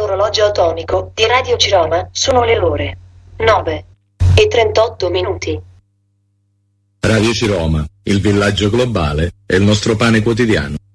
dall'orologio atomico di Radio Ciroma sono le ore 9:38. Radio Ciroma, il villaggio globale, è il nostro pane quotidiano.